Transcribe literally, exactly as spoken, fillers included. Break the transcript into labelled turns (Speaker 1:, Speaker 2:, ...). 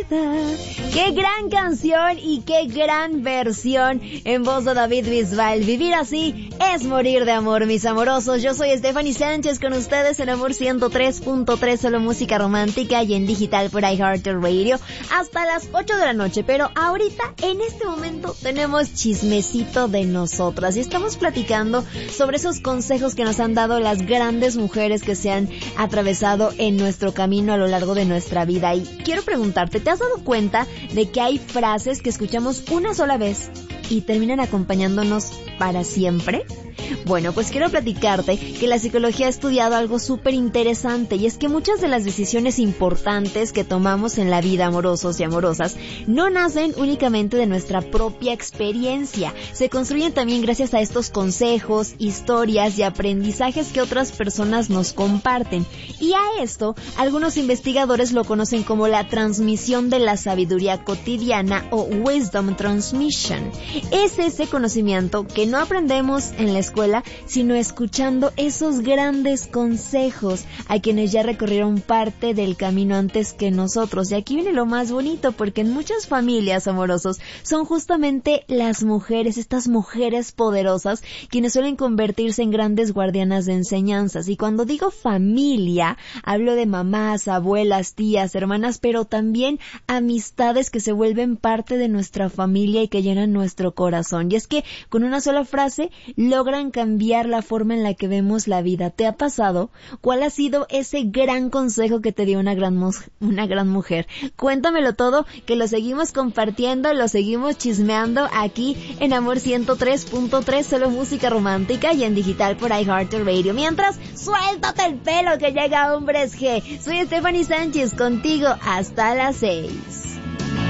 Speaker 1: vida. Qué gran canción y qué gran versión en voz de David Bisbal. Vivir así es morir de amor, mis amorosos. Yo soy Stephanie Sánchez con ustedes en Amor ciento tres punto tres, solo música romántica y en digital por iHeartRadio hasta las ocho de la noche. Pero ahorita, en este momento, tenemos chismecito de nosotras y estamos platicando sobre esos consejos que nos han dado las grandes mujeres que se han atravesado en nuestro camino a lo largo de nuestra vida. Y quiero preguntarte, ¿te has dado cuenta de que hay frases que escuchamos una sola vez y terminan acompañándonos para siempre? Bueno, pues quiero platicarte que la psicología ha estudiado algo súper interesante, y es que muchas de las decisiones importantes que tomamos en la vida, amorosos y amorosas, no nacen únicamente de nuestra propia experiencia. Se construyen también gracias a estos consejos, historias y aprendizajes que otras personas nos comparten. Y a esto, algunos investigadores lo conocen como la transmisión de la sabiduría cotidiana o wisdom transmission. Es ese conocimiento que no aprendemos en la escuela, sino escuchando esos grandes consejos a quienes ya recorrieron parte del camino antes que nosotros. Y aquí viene lo más bonito, porque en muchas familias, amorosos, son justamente las mujeres, estas mujeres poderosas, quienes suelen convertirse en grandes guardianas de enseñanzas. Y cuando digo familia, hablo de mamás, abuelas, tías, hermanas, pero también amistades que se vuelven parte de nuestra familia y que llenan nuestro corazón. Y es que con una sola frase logran cambiar la forma en la que vemos la vida. ¿Te ha pasado? ¿Cuál ha sido ese gran consejo que te dio una gran, mu- una gran mujer? Cuéntamelo todo, que lo seguimos compartiendo, lo seguimos chismeando aquí en Amor ciento tres punto tres, solo música romántica y en digital por iHeartRadio. Mientras, suéltate el pelo que llega Hombres G. Soy Stephanie Sánchez contigo hasta las seis.